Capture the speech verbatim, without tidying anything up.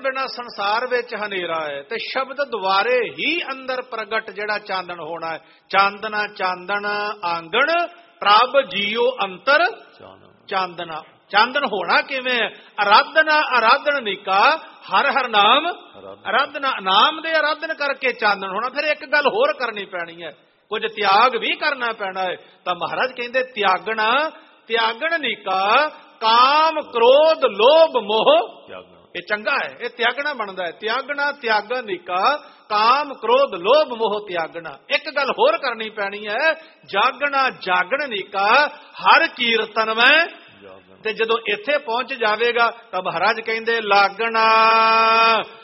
बिना संसार विच हनेरा है, ते शब्द द्वारे ही अंदर प्रगट जिहड़ा चांदन होना है। चांदना चांदन आंगण प्रभ जियो अंतर चांदना। चांदन होना किवें? आराधना आराधन निका हर हर नाम आराधना, नाम दे आराधन करके चांदन होना। फिर एक गल होर करनी पैनी है, कुछ त्याग भी करना पैना है। तो महाराज कहंदे त्यागना त्यागण निका काम क्रोध लोभ मोह, ये चंगा है, ये त्यागना बनता है। त्यागना त्यागन निका काम क्रोध लोभ मोह त्यागना। एक गल होर करनी पैनी है, जागना जागण निका हर कीर्तन में। ते जदों इत्थे पहुंच जाएगा तो महाराज कहंदे लागना